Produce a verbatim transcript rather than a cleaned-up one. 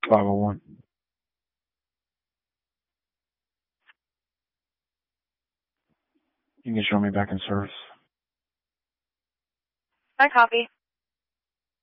five oh one. You can show me back in service. I copy.